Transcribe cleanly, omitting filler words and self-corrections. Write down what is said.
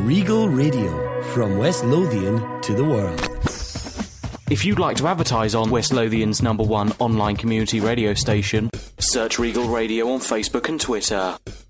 Regal Radio, from West Lothian to the world. If you'd like to advertise on West Lothian's #1 online community radio station, search Regal Radio on Facebook and Twitter.